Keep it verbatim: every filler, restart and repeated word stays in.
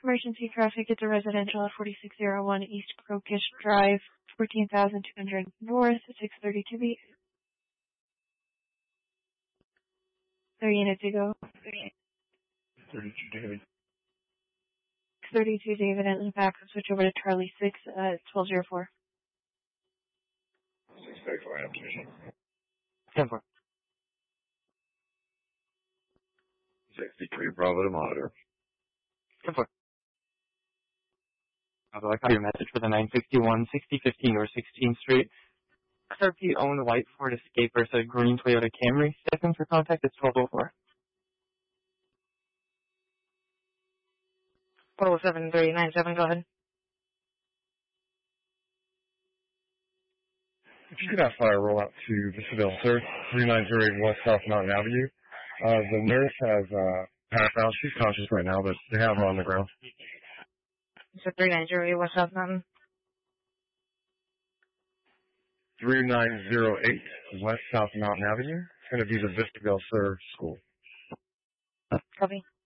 Emergency traffic at the residential at forty-six oh one East Crocus Drive, fourteen thousand two hundred North, six thirty-two B. Three units to go. thirty-two David. thirty-two David and back. Switch over to Charlie six, uh, twelve oh four. six thirty-four application. ten four. sixty-three Bravo to monitor. ten four. Bravo, I got your message for the nine sixty-one, sixty fifteen North sixteenth Street. X R P owned white Ford Escape versus green Toyota Camry. Stepping for contact, it's twelve oh four. Oh, seven three nine seven, go ahead. If you could have fire roll out to Vistadale, sir, three nine zero eight West South Mountain Avenue. Uh, the nurse has, uh, passed out. She's conscious right now, but they have her on the ground. You said three nine zero eight West South Mountain? three nine zero eight West South Mountain Avenue. It's going to be the Vistadale, sir, school. Copy.